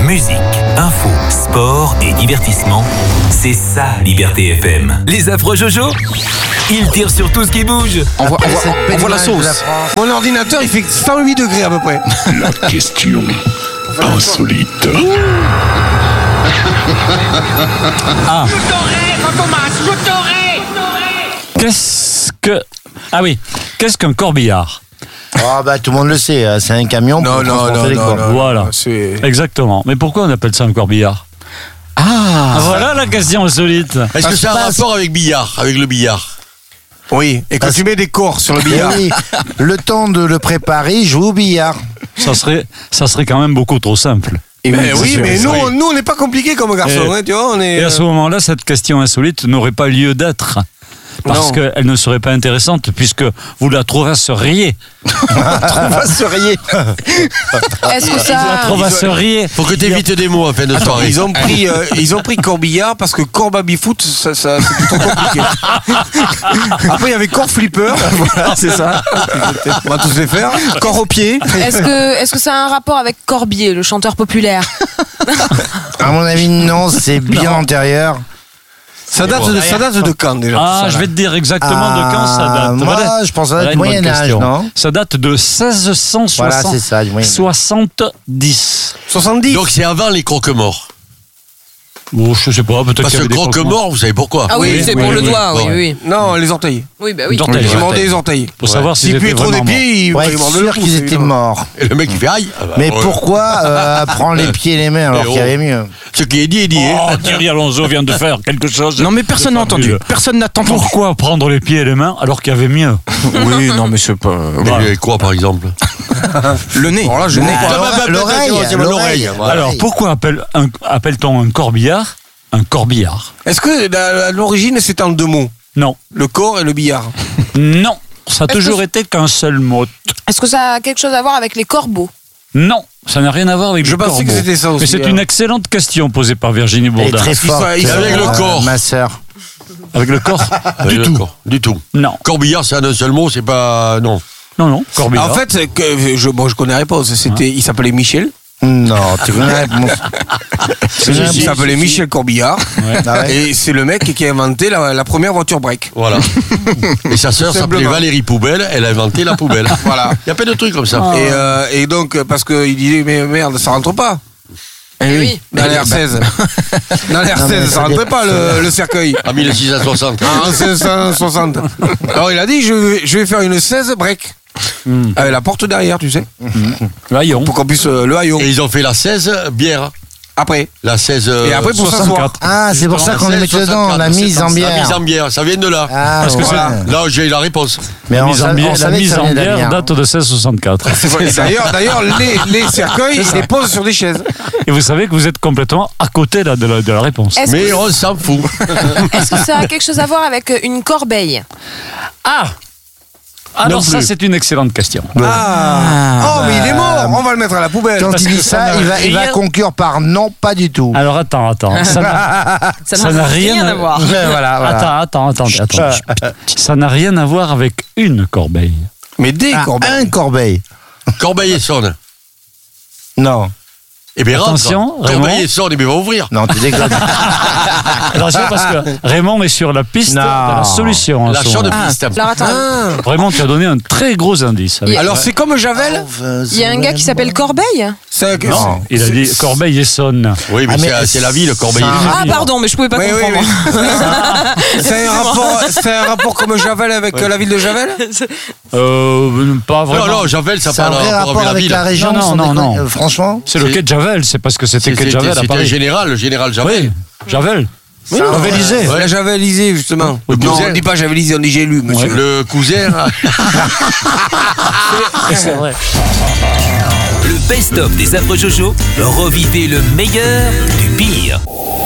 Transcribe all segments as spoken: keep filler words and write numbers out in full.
Musique, info, sport et divertissement, c'est ça Liberté F M. Les affreux Jojo, ils tirent sur tout ce qui bouge. On voit, on voit, on voit la sauce. Mon ordinateur, il fait cent huit degrés à peu près. La question insolite. Ah. Je t'aurai, Fantomas, je t'aurai. Qu'est-ce que... Ah oui, qu'est-ce qu'un corbillard? Ah bah tout le monde le sait, c'est un camion pour Non, non, transporter non, les non, corps. non. Voilà, C'est... exactement. Mais pourquoi on appelle ça un corbillard? Ah, Voilà la question insolite. Est-ce que c'est un rapport avec billard, avec le billard? Oui, et quand Parce- tu mets des corps sur le Eh billard. oui, le temps de le préparer, il joue au billard. Ça serait, ça serait quand même beaucoup trop simple. Et Mais oui, c'est mais sûr, nous, oui. on- nous, on n'est pas compliqués comme garçon, Et- hein, tu vois, on est... Et à ce moment-là, cette question insolite n'aurait pas lieu d'être. Parce Non. qu'elle ne serait pas intéressante, puisque vous la trouvasseriez. Trouvasseriez. Est-ce que Vous la ça... trouvasseriez. Faut que t'évites des mots en fin de soirée. Ils ont pris, euh, ils ont pris Corbillard parce que Corbabifoot, ça, ça, c'est trop compliqué. Après, il y avait Corps Flipper, voilà, c'est ça. On va tous les faire. Corps au pied. Est-ce que, est-ce que ça a un rapport avec Corbier, le chanteur populaire? À mon avis, non, c'est bien antérieur. Ça date, de, ça date de quand déjà Ah, ça, je là vais te dire exactement Ah, de quand ça date. moi, Voilà. je pense à Voilà date une bonne Moyen-Âge, question. non? Ça date de seize cent Voilà, c'est ça, du Moyen-Âge. soixante-dix. soixante-dix. Donc c'est avant les croque-morts. Oh, je sais pas, peut-être Parce qu'il y que avait des croque-mort, vous savez pourquoi? Ah oui, Oui, c'est oui, pour le oui, doigt, oui, oui. oui. Non, les orteils. Oui, bah oui. Les orteils. Ils mordaient les orteils. pour savoir s'ils S'il étaient puait trop des vraiment morts. pieds, ils Pour ils être mordaient le sûr pouce, qu'ils étaient évidemment. morts. Et le mec il fait aïe. Ah bah, Mais ouais. pourquoi euh, prendre les pieds et les mains alors Eh oh. qu'il y avait mieux? Ce qui est dit est dit. hein. Oh, Thierry Alonso vient de faire quelque chose. Non mais personne n'a entendu. fabuleux. Personne n'a entendu. Pourquoi prendre les pieds et les mains alors qu'il y avait mieux? Oui, non mais c'est pas. Mais quoi par exemple? Le nez. Alors là, je Le n'ai nez. pas. bah, bah, L'oreille, bah, c'est l'oreille. voilà. Alors, pourquoi appelle un- appelle-t-on un corbillard un corbillard? Est-ce que la- l'origine, c'est en deux mots? Non. Le corps et le billard. Non. Ça a Est-ce toujours que- été qu'un seul mot. Est-ce que ça a quelque chose à voir avec les corbeaux? Non. Ça n'a rien à voir avec Je le pensais que corbeau. c'était ça aussi, Mais c'est alors. une excellente question posée par Virginie Elle est Bourdin. très qu'il forte. soit- il soit avec le euh, corps. Ma sœur. Avec le corps? Du tout. Du tout. Non. Corbillard, c'est un seul mot, c'est pas. Non. Non, non. Corbillard. En fait, c'est que, je, bon, je connais la réponse. C'était, il s'appelait Michel. Non, tu connais la réponse. Tu connais la Il réponse. s'appelait Michel Corbillard. Ah ouais. Et c'est le mec qui a inventé la, la première voiture break. Voilà. Et sa sœur s'appelait Simplement. Valérie Poubelle, elle a inventé la poubelle. Voilà. Il y a plein de trucs comme ça. Et, euh, et donc, parce qu'il disait, mais merde, ça rentre pas. Eh oui. Dans l'R seize. Dans l'R Non, mais seize, ça ça rentrait dé- pas le, le cercueil. En mille six cent soixante. En seize cent soixante. Alors il a dit, je vais, je vais faire une seize break. Hmm. Avec la porte derrière, tu sais. Voyons. Pour qu'on puisse euh, le haillon. Et ils ont fait la seize bière. Après. La seize. euh, Et après, pour s'asseoir. soixante-quatre. Ah, c'est pour ça la qu'on les seize mettait dedans, soixante-quatre, la mise en La mise bière. en bière, ça vient de là. Ah, Parce que voilà. Là, j'ai la réponse. Mais La on mise en savait- bière, on la savait que mise ça en venait de la bière bière. date de seize cent soixante-quatre. Et D'ailleurs, d'ailleurs, les, les cercueils, ils les posent sur des chaises. Et vous savez que vous êtes complètement à côté là, de, la, de la réponse. Est-ce Mais que, on s'en fout. est-ce que ça a quelque chose à voir avec une corbeille? Ah Alors Non ça, plus. c'est une excellente question. Ah. Oh, mais il est mort. On va le mettre à la poubelle. Quand Parce il que dit ça ça, n'a il va, il va rien- conclure par non, pas du tout. Alors attends, attends. Ça n'a Ça n'a rien à voir. Ouais, voilà, voilà. Attends, attends, attends, attends. Ça n'a rien à voir avec une corbeille. Mais des Ah, corbeilles. un Corbeil. Corbeil-Essonne. Non, Eh bien, rentre. Attention, Raymond. Corbeil-Essonne, eh bien, va ouvrir. non, tu déconnes. Attention parce que Raymond est sur la piste Non. de la solution. en La ce chaude moment. piste. Alors attends, Raymond, tu as donné un très gros indice. avec- Alors, c'est comme Javel. il y a un gars qui s'appelle Corbeille? C'est que- Non, il a dit Corbeil et Sonne. Oui, mais, Ah, mais c'est, c'est la ville, Corbeil. ça- Ah pardon, mais je pouvais pas Oui, oui, comprendre. oui. C'est un rapport, c'est un rapport comme Javel avec euh, la ville de Javel. Euh, pas vraiment. Non, non, Javel, ça C'est un n'a pas vrai rapport rapport avec la avec ville. la région. Non, non, sans non, déconner. non. Euh, Franchement, C'est le C'est- quai de Javel, c'est parce que c'était C'est- quai de C'était, Javel à c'était un Paris. général, le général Javel. Oui, Javel. Oui, non, Javelisé. La Javelisée, justement. Le Non, cousin. on dit pas Javelisée, on dit j'ai lu, monsieur. Le cousin. C'est vrai. Le best-of des affreux Jojo, revivez le meilleur du pire.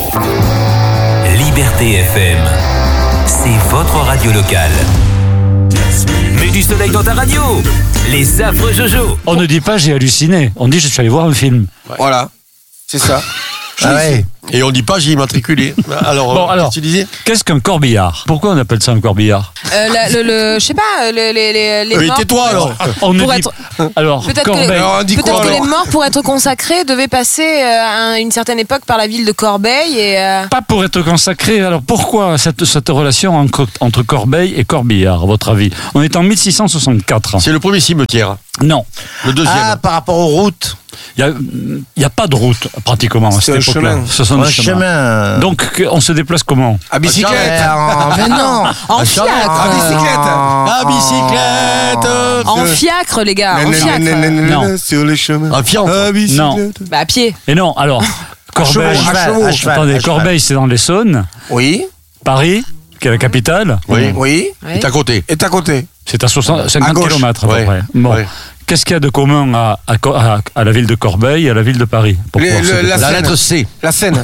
Liberté F M, c'est votre radio locale. Mets du soleil dans ta radio, les affreux Jojo. On ne dit pas j'ai halluciné, on dit je suis allé voir un film. Voilà. C'est ça. Ah ouais. Et on dit pas j'ai immatriculé. Alors, Bon, euh, alors. qu'est-ce que tu disais Qu'est-ce qu'un corbillard? Pourquoi on appelle ça un corbillard? Euh, la- le, le- je sais pas, les, les, les, les Mais morts. tais-toi alors. On ne Pour dit- être- Alors, Peut-être que, corbeille. Alors, on dit peut-être quoi, que alors les morts, pour être consacrés, devaient passer euh, à une certaine époque par la ville de Corbeil et. euh, Pas pour être consacré. Alors pourquoi cette, cette relation entre, entre Corbeil et Corbillard, à votre avis? On est en mille six cent soixante-quatre. C'est le premier cimetière. Non, Le deuxième. Ah, par rapport aux routes. il n'y a pas de route pratiquement à C'est cette un époque-là. chemin. Ce sont Un des chemins. chemin. Donc on se déplace comment? À Eh, bicyclette. en- Mais non. En Charles, fiacre À bicyclette. La bicyclette. En fiacre, les gars, en fiacre. Non. Sur les chemins. Un fiantre. À bicyclette. Bah, à pied. Et non, alors, Corbeil, chevaux, à chevaux. À cheval, attendez, à cheval. Corbeil c'est dans l'Essonne, Oui. Paris, qui est la capitale, Oui. Oui. Ouais. C'est à côté. Et à côté. c'est à soixante, À cinquante gauche. kilomètres à peu Ouais. près. Bon. Ouais. Qu'est-ce qu'il y a de commun à, à, à- à la ville de Corbeil et à la ville de Paris pour Les- pouvoir se le- la déplacer? La Seine. lettre C. La Seine.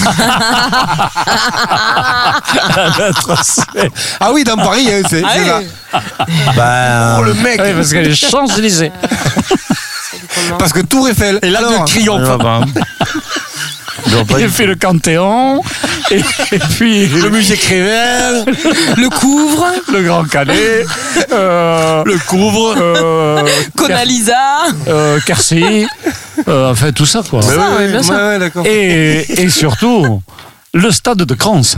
La lettre C. Ah oui, dans Paris, hein, c'est Ah c'est oui. ça. Bah, Oh, le mec. Oui, parce que les Champs-Élysées. Parce que Tour Eiffel. Et là, Alors, de triomphe. ah, bah. Non, pas Il a du fait le Canthéon, et, et puis Le musée Crével. Le couvre, le Grand Calais, euh, Le couvre. euh, Conalisa. euh, Quercy, euh, enfin tout ça quoi. Ouais, Ça, ouais, ouais, bien ouais, sûr. ouais, d'accord. Et, et surtout, le stade de Crans.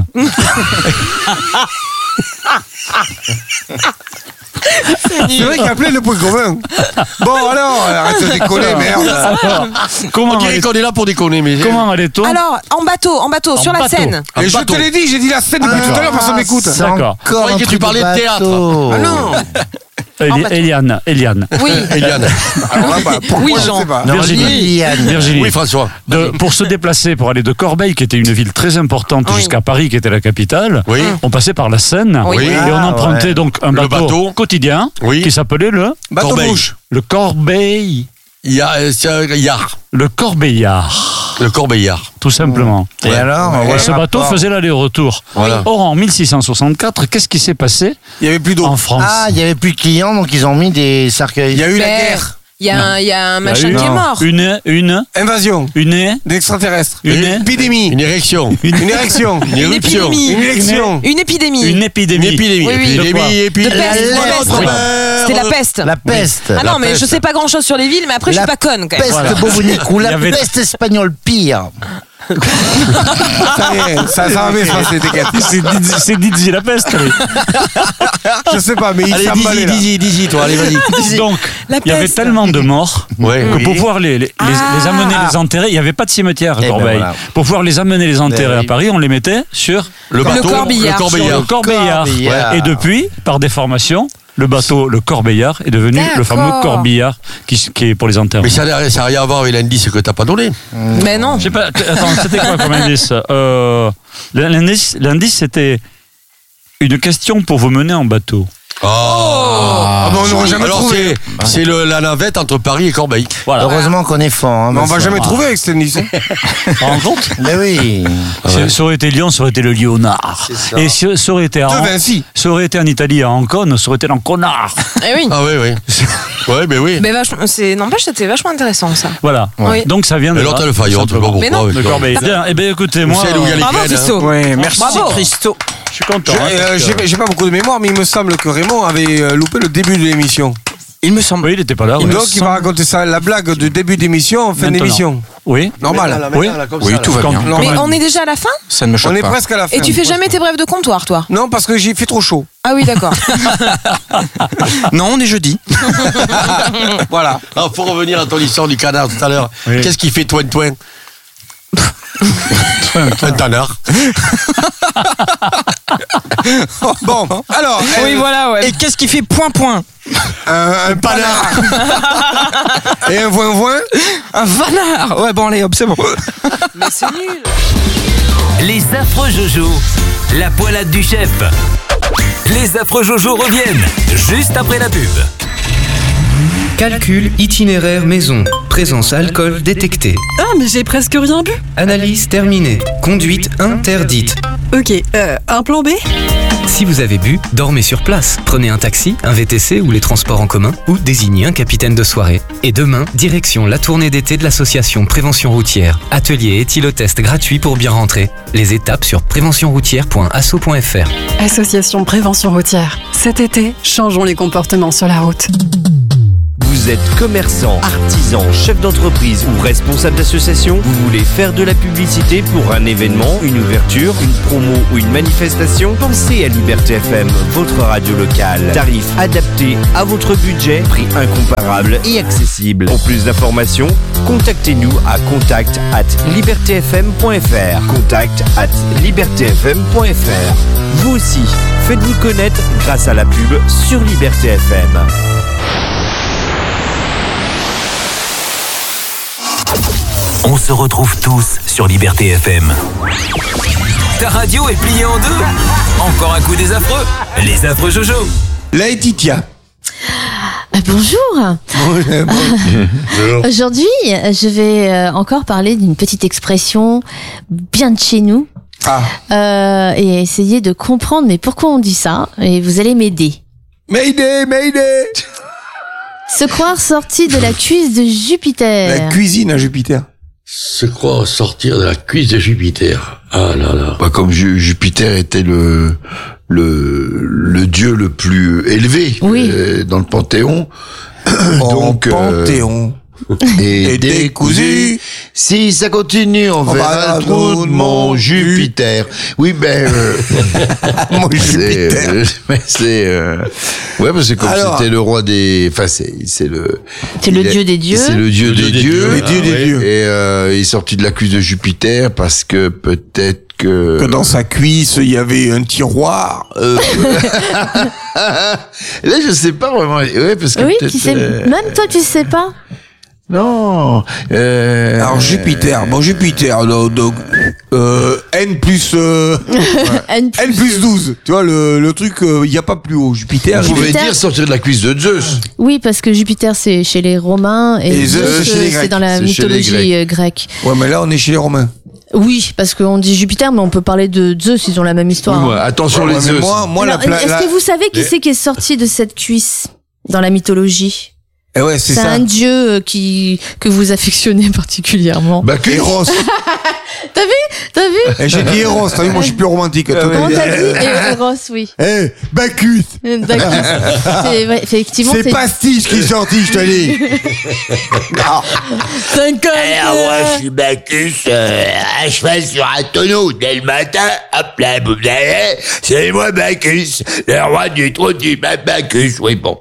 C'est vrai qu'appeler le point commun. Bon, alors, arrête de déconner, merde. Alors, comment On dirait allait- qu'on est là pour déconner, mais. comment allait-on? Alors, en bateau, en bateau, sur la bateau. Seine. Un Et je bateau. te l'ai dit, j'ai dit la scène depuis tout à l'heure, personne m'écoute. C'est D'accord. encore croyais un que tu truc de parlais de théâtre. bateau. Ah non. Eli- bateau. Eliane, Eliane. Oui. Eliane. Alors là, bah, pourquoi, Oui, je Jean. sais pas. Non, Virginie. Liliane. Virginie. Oui, François. De- pour se déplacer, pour aller de Corbeil, qui était une ville très importante, Oui. jusqu'à Paris, qui était la capitale, Oui. on passait par la Seine Oui. et Ah, on empruntait ouais. donc un Le bateau, bateau. quotidien Oui. qui s'appelait le, Bateau Corbeil. bouche. le Corbeil, Il y a, euh, c'est un Yard. le Corbeillard, Le Corbeillard. tout simplement. Et alors, Et ouais, ce bateau rapport. faisait l'aller-retour. Voilà. Or, en mille six cent soixante-quatre, qu'est-ce qui s'est passé Il n'y avait plus d'eau. en France? Ah, il n'y avait plus de clients, donc ils ont mis des cercueils. Il y a eu la Mais guerre. Il y, a un- il y a un Il y a machin eu qui est non. mort. Une, une, Invasion. une, D'extraterrestres. Une- épidémie. Une érection. Une érection. Une éruption. épidémie. Une élection. Une épidémie. une Une épidémie. épidémie. Oui, oui. De quoi? Épidémie, épidémie. De peste, La de lèpre. peste. Oui. C'était la peste. La peste. Ah non, La mais je peste. sais pas grand chose sur les villes, mais après je La suis pas conne quand même. Peste Voilà. bubonique ou Il y la avait- peste espagnole, pire. Ça y est, ça, ça va bien se passer, t'inquiète. C'est Didi- c'est Didi la peste. oui. Je sais pas, mais il Allez, s'emballait dis-y, là. dis-y, dis-y, toi, allez, vas-y. Donc, La il y avait peste. tellement de morts Ouais. que pour pouvoir les, les, les- Ah. les amener, les enterrer, il n'y avait pas de cimetière à Eh ben Corbeil. voilà. Pour pouvoir les amener, les enterrer Ben à oui. Paris, on les mettait sur Le bateau. Corbillard. Le sur Corbeillard. le Corbeillard. Corbeillard. Et depuis, par déformation, le bateau, le Corbeillard, est devenu le D'accord. fameux Corbillard qui, qui est pour les enterrer. Mais ça n'a ça n'a rien à voir avec l'indice que t'as pas donné. Mais non. Je sais pas, t- attends, c'était quoi comme indice euh, L'indice, l'indice, c'était une question pour vous mener en bateau. Oh, Ah, mais on n'aurait jamais Alors trouvé. c'est, c'est le, la navette entre Paris et Corbeil. Voilà. Heureusement qu'on est fort. Hein, Mais on va parce que- jamais trouver avec cette indice. Tu te rends compte Mais oui. Si ça aurait été Lyon, ça aurait été le Lyonnard. Et si ça aurait été, à De An- Vinci. ça aurait été en Italie, à Ancône, ça aurait été l'Anconnard. Eh oui. Ah oui, oui. Ouais, mais oui. Mais vachement, c'est, n'empêche, c'était vachement intéressant ça. Voilà. Oui. Donc ça vient de Mais là, l'autre, le faillot, tu sais pas simplement. pourquoi. Mais non. avec De toi. Corbeil. Bien, eh bien écoutez, Vous moi, savez où il y a les Bravo, graines, hein. Christo. Ouais, merci. Bravo. Christo. je suis content. Je- hein, euh, parce que- J'ai j'ai pas beaucoup de mémoire, mais il me semble que Raymond avait euh, loupé le début de l'émission. Il me semble. Oui, il n'était pas là. oui. Donc il va raconter ça, la blague du début d'émission en fin Maintenant. d'émission. Oui. Normal. Oui. Oui, tout va Comme- bien. comme Mais un- on est déjà à la fin Ça ne me On choque est pas. presque à la fin. et tu fais jamais tes brèves de comptoir, toi? Non, parce que j'ai fait trop chaud. Ah oui, d'accord. Non, on est jeudi. Voilà. Ah, faut revenir à ton histoire du canard tout à l'heure. Oui. Qu'est-ce qui fait toin toin Un canard. Bon, alors. Oui, euh, voilà, ouais. Et qu'est-ce qui fait point point? Un, un panard. Et un voin-voin. Un vanard. Ouais, bon, allez, hop, c'est bon. Mais c'est nul. Les affreux Jojo, la poilade du chef. Les affreux Jojo reviennent juste après la pub. Calcul itinéraire maison. Présence alcool détectée. Ah, mais j'ai presque rien bu. Analyse terminée. Conduite interdite. Ok, euh, un plan B ? Si vous avez bu, dormez sur place. Prenez un taxi, un V T C ou les transports en commun ou désignez un capitaine de soirée. Et demain, direction la tournée d'été de l'association Prévention Routière. Atelier et éthylotest gratuit pour bien rentrer. Les étapes sur prévention routière point asso point f r. Association Prévention Routière. Cet été, changeons les comportements sur la route. Vous êtes commerçant, artisan, chef d'entreprise ou responsable d'association, vous voulez faire de la publicité pour un événement, une ouverture, une promo ou une manifestation? Pensez à Liberté F M, votre radio locale. Tarif adapté à votre budget, prix incomparable et accessible. Pour plus d'informations, contactez-nous à contact arobase liberté f m point f r. contact arobase liberté f m point f r. Vous aussi, faites-vous connaître grâce à la pub sur Liberté F M. On se retrouve tous sur Liberté F M. Ta radio est pliée en deux. Encore un coup des affreux. Les affreux Jojo. Laetitia. Ah, bonjour. Bonjour. Aujourd'hui, je vais euh, encore parler d'une petite expression bien de chez nous. Ah. Euh, et essayer de comprendre mais pourquoi on dit ça. Et vous allez m'aider. Mayday, Mayday. Se croire sorti de la cuisse de Jupiter. La cuisine à Jupiter. Se croire sortir de la cuisse de Jupiter. Ah là là. Bah, comme Ju- Jupiter était le le le dieu le plus élevé oui. euh, dans le Panthéon. Donc Panthéon. Euh, et, et décousu. Si ça continue, on, on verra le trou de mon Jupiter. Oui, ben euh, mon Jupiter. Euh, mais c'est euh, ouais, parce que comme Alors, c'était le roi des, enfin c'est c'est le c'est le il dieu a, des dieux. C'est le dieu, le des, dieu des dieux. dieux. Le dieu des Ah, dieux. Et euh, il est sorti de la cuisse de Jupiter parce que peut-être que que dans sa cuisse il y avait un tiroir. Euh... Là, je sais pas vraiment. Ouais, parce que Oui, peut-être, tu sais, euh, même toi tu sais pas. Non. Euh... Alors Jupiter, bon Jupiter, donc, donc euh, N plus euh, N plus, N plus douze, tu vois le le truc, il euh, y a pas plus haut. Jupiter. Vous pouvez Jupiter. dire sortir de la cuisse de Zeus. Oui, parce que Jupiter c'est chez les Romains et, Et Zeus, Zeus, c'est chez les c'est Grecs. dans la C'est chez les mythologie euh, grecque. Ouais, mais là on est chez les Romains. Oui, parce qu'on dit Jupiter, mais on peut parler de Zeus, ils ont la même histoire. Ouais, attention Ouais, les mais Zeus. moi, moi Alors, la, pla- est-ce la- que vous savez qui Les- c'est qui est sorti de cette cuisse dans la mythologie? Eh ouais, c'est C'est ça. un dieu euh, qui que vous affectionnez particulièrement. Bacchus. Eros. T'as vu? T'as vu? Eh, j'ai dit Eros, t'as vu, moi je suis plus romantique. Toi, Comment t'as t'as dit- dit? Et Eros, oui. Eh, Bacchus. D'accord. C'est vrai, effectivement, C'est Pastiche qui est sorti, je te dis. cinquante. je suis Bacchus, euh, à cheval sur un tonneau dès le matin, hop là, boum, là, c'est moi Bacchus, le roi du trône du Bacchus, oui bon.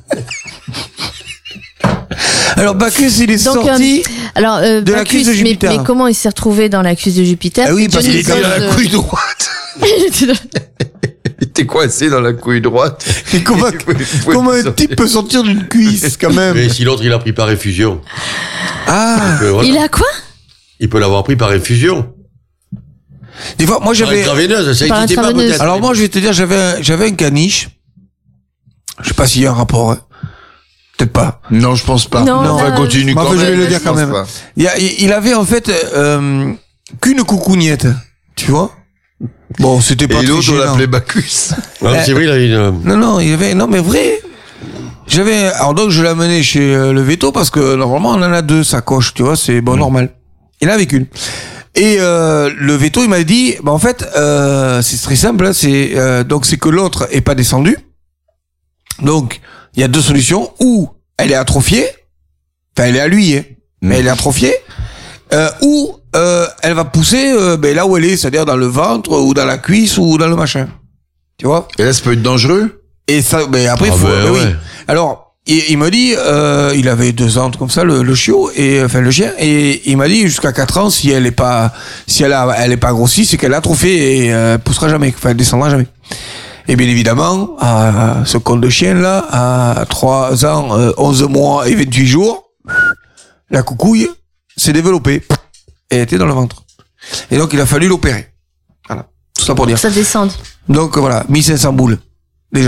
Alors Bacchus, il est Donc, sorti. euh, alors, euh, de la Bacchus, cuisse de mais, Jupiter. mais comment il s'est retrouvé dans la cuisse de Jupiter? Ah oui, parce qu'il Il était dans la Dionysos, euh, couille droite. il était dans- Il était coincé dans la couille droite. Et comment, comment un type peut sortir d'une cuisse quand même? Mais si l'autre il a pris par effusion. Ah. Donc, euh, voilà. Il a quoi? Il peut l'avoir pris par effusion. Des fois, moi Par j'avais. intraveineuse, ça Par n'existait pas intraveineuse. peut-être. Alors moi, je vais te dire, j'avais un, j'avais un caniche. Je sais pas s'il y a un rapport. hein. Peut-être pas. Non, je pense pas. Non, enfin, euh, continue Mais quand enfin, je même. vais le dire je quand pense même. pas. Il, y a- il avait en fait euh, qu'une coucougnette, tu vois. Bon, c'était pas Et très l'autre, on gênant. l'appelait Bacchus. Ah, c'est vrai, il a une. Non, non, il y avait, non, mais vrai. J'avais, alors donc je l'ai amené chez euh, le Veto parce que normalement on en a deux sacoches, tu vois, c'est bon normal. Il en avait qu'une. Et euh, le Veto, il m'a dit, bah en fait, euh, c'est très simple, hein, c'est euh, donc c'est que l'autre est pas descendu. Donc il y a deux solutions, ou elle est atrophiée, enfin elle est alluée, mais elle est atrophiée, euh, ou euh, elle va pousser euh, ben, là où elle est, c'est-à-dire dans le ventre ou dans la cuisse ou dans le machin. Tu vois? Et là, ça peut être dangereux. Et ça, mais après, Ah faut, ben ben oui. ouais. Alors, il, il me dit, euh, il avait deux ans comme ça, le, le chiot, et enfin le chien, et il m'a dit jusqu'à quatre ans, si elle est pas, si elle a, elle est pas grossie, c'est qu'elle a atrophié et euh, poussera jamais, enfin elle descendra jamais. Et bien évidemment, à ce con de chien là, à trois ans, euh, onze mois et vingt-huit jours, la coucouille s'est développée et était dans le ventre. Et donc il a fallu l'opérer. Voilà, tout ça pour dire. Ça descende. Donc voilà, mille cinq cents boules déjà.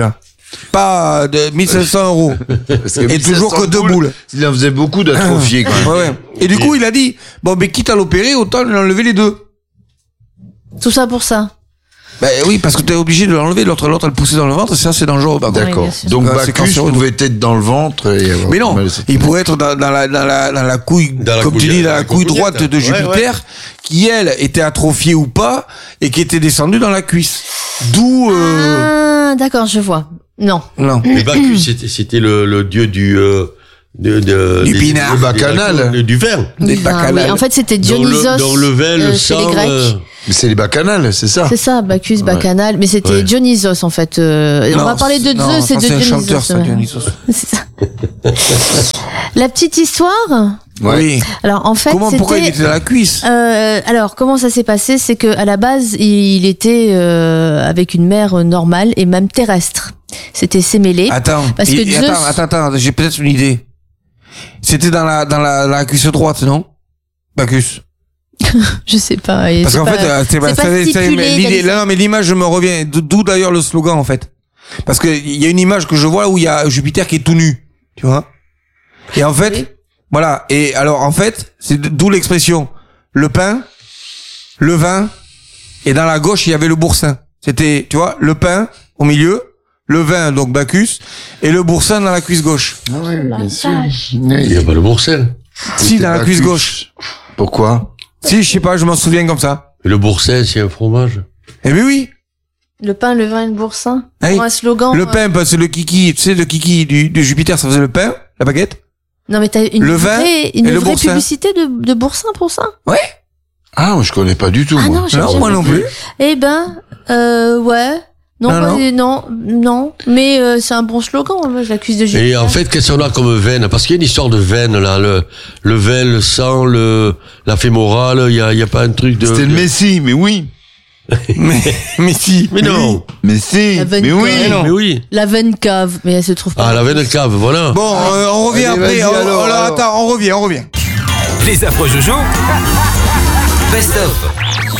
Pas de mille cinq cents euros. Et toujours que deux boules. Il en faisait beaucoup d'atrophiés, quand même. Ouais, ouais. Et du coup, il a dit, bon, mais quitte à l'opérer, autant lui enlever les deux. Tout ça pour ça. Ben oui, parce que t'es obligé de l'enlever, l'autre, l'autre, elle poussait dans le ventre, ça, c'est dangereux. Bah, D'accord. Oui, Donc, Ah, c'est Bacchus cancéreux. pouvait être dans le ventre et avoir Mais non, mal. il pourrait être dans, dans, la, dans, la, dans la couille, Dans la comme tu couille- dis, dans la la couille couille droite de ouais, Jupiter, ouais. qui, elle, était atrophiée ou pas, et qui était descendue dans la cuisse. D'où... Euh... Ah, d'accord, je vois. Non. Non. Mais Bacchus, c'était, c'était le, le dieu du, euh, de, de, Du des- pinard. des- Le bacchanal. des- Du vin. Des Ah, bacchanales. oui. En fait, c'était Dans le- Dionysos dans le vin, le euh, chez les sang, Grecs. euh, Mais c'est les bacchanales, c'est ça? C'est ça, Bacchus, Bacchanal. Mais c'était Ouais. Dionysos, en fait. Euh, on Non, va parler de non, Zeus ça, et de c'est un Dionysos. chanteur, ça, ouais. Dionysos. C'est ça. La petite histoire. Ouais. Oui. Alors, en fait, Comment, pourquoi il c'était... était dans la cuisse? Euh, alors, comment ça s'est passé? C'est que à la base, il était euh, avec une mère normale et même terrestre. C'était Sémélé. Attends, Parce que il- Zeus- attends, attends, attends, j'ai peut-être une idée. C'était dans la, dans la, la cuisse droite, non? Bacchus. Je sais pas. et Parce c'est qu'en pas- fait, euh, c'est pas, c'est pas c'est- c'est- stipulé mais dans l'idée, les- là, non, mais l'image me revient. D'où d'ailleurs le slogan, en fait. Parce que il y a une image que je vois où il y a Jupiter qui est tout nu. Tu vois? Et en fait, Oui. voilà. Et alors, en fait, c'est d'où l'expression. Le pain, le vin, et dans la gauche, il y avait le boursin. C'était, tu vois, le pain au milieu, le vin, donc Bacchus, et le boursin dans la cuisse gauche. Ah oui, bien sûr. Il n'y a pas le boursin. Si, dans la cuisse gauche. Pourquoi? Si, je sais pas, je m'en souviens comme ça. Et le boursin, c'est un fromage. Eh bien oui. Le pain, le vin et le boursin. Hey, Pour un slogan. le euh, pain, parce que le kiki, tu sais, le kiki du, de Jupiter, ça faisait le pain, la baguette. Non, mais t'as une Le vin vraie, une et le vraie boursin. publicité de, de boursin pour ça? Ouais. Ah, moi, je connais pas du tout, Ah moi. non, j'ai Non, jamais moi non vu. plus. Eh ben, euh, ouais. Non, Non, pas- non. non, non, mais euh, c'est un bon slogan, moi, je l'accuse de Jupiter. Et en fait, qu'est-ce qu'on a comme veine? Parce qu'il y a une histoire de veine, là, le, le vein, le sang, le, la fémorale, il y a, il y a pas un truc de... C'était le de- Messie, mais oui. mais, mais si. Mais non. Mais si. La veine Mais oui. cave. Mais oui. La veine cave, mais elle se trouve pas. Ah, la veine cave, voilà. Bon, euh, on revient Allez, après. vas-y, On- alors, on- alors, alors. attends, on revient, on revient. Les affreux Jojo. Best of.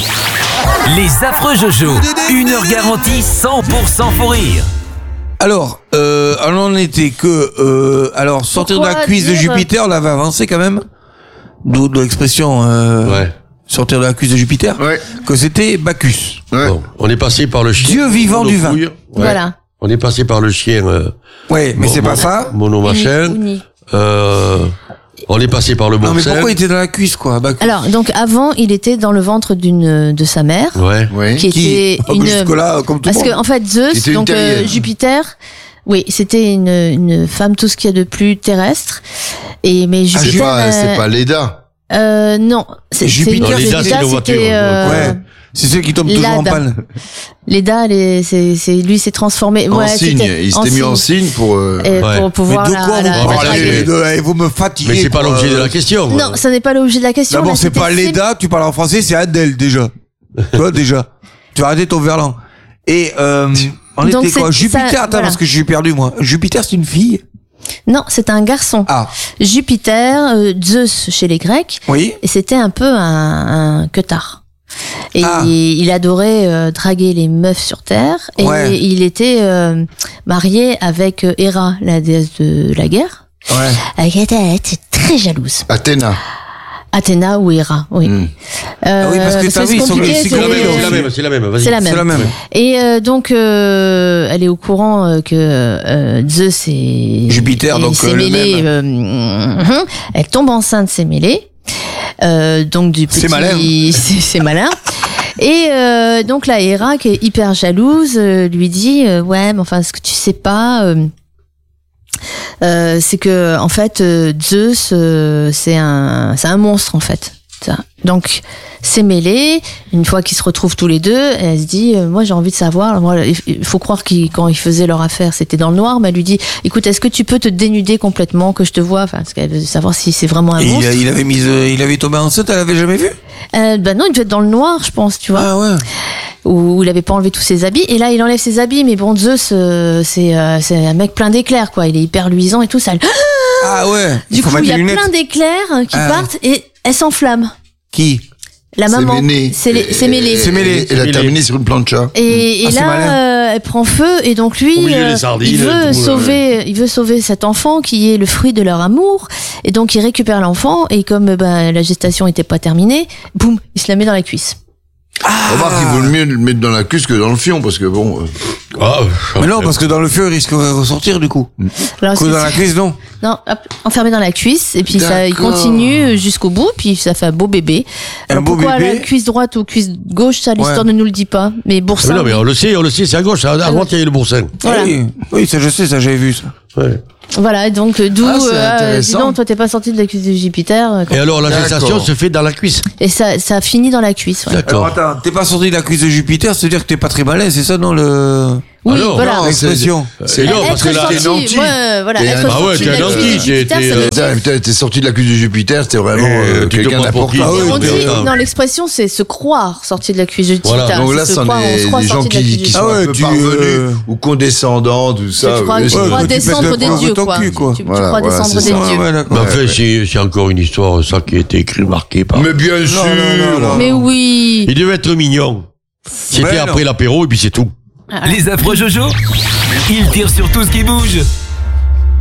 Les affreux Jojo. Une heure garantie cent pour cent pour rire. Alors, euh, on en était que, euh, alors, sortir de la Pourquoi cuisse de dire- Jupiter, on avait avancé quand même. D'où de l'expression, euh, Ouais. sortir de la cuisse de Jupiter. Ouais. Que c'était Bacchus. Ouais. Bon, on est passé par le chien. Dieu vivant du vin. monofouille. Ouais. Voilà. On est passé par le chien. Euh, Ouais, mais mon- c'est pas mon- ça. Mono machin. Uni. Euh, on est passé par le Non, mais boursin. pourquoi il était dans la cuisse, quoi, Bacchus? Alors, donc, avant, il était dans le ventre d'une, de sa mère. Ouais. Ouais. Qui était Oh, une. jusque-là, comme tout Parce le que, monde. en fait, Qui Zeus, était une donc, euh, terrienne. Jupiter, oui, c'était une, une femme, tout ce qu'il y a de plus terrestre. Et, mais C'est Jupiter. pas, euh, c'est pas Leda. Euh, non. C'est, Jupiter, c'est- Non, Leda, Leda, c'est nos voitures. c'était, euh, Ouais. C'est ceux qui tombent toujours en Lada. panne. Leda, les- c'est, c'est, lui s'est transformé. En ouais, signe. c'était Il s'était mis en signe pour, euh, Et Ouais. pour pouvoir mais de la- quoi la- vous la parlez? draguer. de- eh, Vous me fatiguez. Mais c'est pas quoi. l'objet de la question. Non, ça n'est pas l'objet de la question. D'abord, là, c'est c'était pas Sé- Leda, tu parles en français, c'est Adèle, déjà. Tu vois, déjà. Tu vas arrêter ton verlan. Et, euh, on Donc, était quoi? c'est- Jupiter, ça- attends, voilà. parce que j'ai perdu, moi. Jupiter, c'est une fille? Non, c'est un garçon. Ah. Jupiter, euh, Zeus chez les Grecs. Oui. Et c'était un peu un, un queutard. Et Ah. il adorait euh, draguer les meufs sur Terre. Et Ouais. il était euh, marié avec euh, Héra, la déesse de la guerre. Ouais. Elle était, était très jalouse. Athéna. Athéna ou Héra, oui. Mm. Euh, Ah oui, parce que t'as vu, c'est ils sont- compliqué, c'est C'est la compliqué, même, c'est- c'est la même, c'est la même. Vas-y. C'est la même. C'est la même. Et euh, donc, euh, elle est au courant euh, que euh, Zeus et Jupiter, et donc, euh, le Sémélé, euh, mhm. elle tombe enceinte de Sémélé. Euh, donc du petit, C'est malin. c'est c'est malin. Et euh, donc la Héra, qui est hyper jalouse, euh, lui dit euh, ouais, mais enfin, ce que tu sais pas. Euh, euh, c'est que en fait euh, Zeus euh, c'est un c'est un monstre en fait. Ça. Donc Sémélé, une fois qu'ils se retrouvent tous les deux, elle se dit euh, moi j'ai envie de savoir. Moi, il faut croire qu'ils quand ils faisaient leur affaire c'était dans le noir, mais elle lui dit écoute, est-ce que tu peux te dénuder complètement, que je te vois, enfin parce qu'elle veut savoir si c'est vraiment un Et monstre. il, il avait mis, euh, il avait tombé enceinte, elle avait jamais vu? Euh, bah non, il devait être dans le noir, je pense, tu vois. Ah ouais. Où il avait pas enlevé tous ses habits. Et là, il enlève ses habits, mais bon, Zeus, euh, c'est euh, c'est un mec plein d'éclairs, quoi. Il est hyper luisant et tout ça. Ah ouais. Du faut coup, mettre il y a des lunettes. plein d'éclairs qui Ah. partent et elle s'enflamme. Qui? La maman. Séméné. C'est les- c'est mêlé. C'est mêlé. Elle a terminé sur une plancha. Et, et Ah, c'est là, malin. euh, elle prend feu et donc lui, Au milieu euh, des sardines, il veut tout, sauver, il veut sauver cet enfant qui est le fruit de leur amour et donc il récupère l'enfant et comme ben la gestation était pas terminée, boum, il se la met dans la cuisse. Remarque qu'il vaut mieux le mettre dans la cuisse que dans le fion, parce que bon... euh, Ah, Mais non, parce que dans le feu, il risquerait de ressortir du coup. Alors, Que c'est- dans la cuisse, non. Non, hop, enfermé dans la cuisse et puis ça, il D'accord. continue jusqu'au bout puis ça fait un beau bébé. Un Alors beau pourquoi bébé. la cuisse droite ou cuisse gauche, ça l'histoire Ouais. ne nous le dit pas. Mais Boursin. Mais non, mais on le sait, on le sait, c'est à gauche, à à droite, il y a le boursin. Voilà. Oui, oui, ça je sais, ça j'avais vu ça. Ouais. Voilà, donc euh, d'où Ah, c'est euh, dis intéressant. donc toi t'es pas sorti de la cuisse de Jupiter euh, quand- Et alors, la D'accord. gestation se fait dans la cuisse. et ça ça finit dans la cuisse. Ouais. D'accord. Alors attends, t'es pas sorti de la cuisse de Jupiter, ça veut dire que t'es pas très malin, c'est ça non le. Oui, Ah non, voilà. non, l'expression. C'est non, Être parce que là, sorti, t'es nanti. ouais, voilà, T'es être un- Ah ouais, sorti t'es de un la cuisse de nanti, Jupiter, t'es- ça t'es, veut euh, dire- Putain, putain, t'es sorti de la cuisse de Jupiter, c'était vraiment Et, euh, tu te quelqu'un prends pour qui d'important. Ah oui, On dit, putain. dans l'expression, c'est se croire sorti de la cuisse de Jupiter. Voilà. Donc là, C'est se c'en croire- on se est croit des gens sorti de la qui, cuisse de qui Jupiter. sont Ah un ouais, peu tu, parvenus euh, ou condescendants, tout ça. Tu crois, euh, tu c'est- crois tu pèses descendre le des poing de dieux, ton quoi. cul, quoi. Tu, tu Voilà, crois voilà, descendre c'est des ça. dieux. Ouais, Mais d'accord. enfin, c'est c'est encore une histoire, ça, qui a été écrit, marqué par. Mais bien sûr. non, non. Mais oui. Il devait être mignon. C'était Ben non. après l'apéro, et puis c'est tout. Les affreux Jojo, ils tirent sur tout ce qui bouge.